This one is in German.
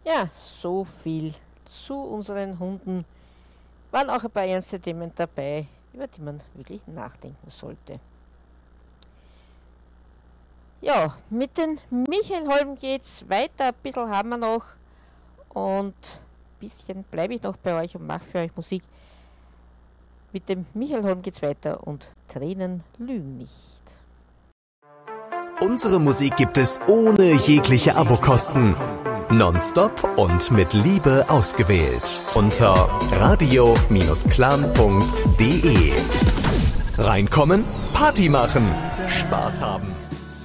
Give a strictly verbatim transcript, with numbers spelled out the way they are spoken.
Ja, so viel zu unseren Hunden. Waren auch ein paar ernste Themen dabei, über die man wirklich nachdenken sollte. Ja, mit den Michael Holm geht's weiter. Ein bisschen haben wir noch. Und ein bisschen bleibe ich noch bei euch und mache für euch Musik. Mit dem Michael Holm geht's weiter und Tränen lügen nicht. Unsere Musik gibt es ohne jegliche Abokosten. Nonstop und mit Liebe ausgewählt. Unter radio clan punkt de. Reinkommen, Party machen, Spaß haben.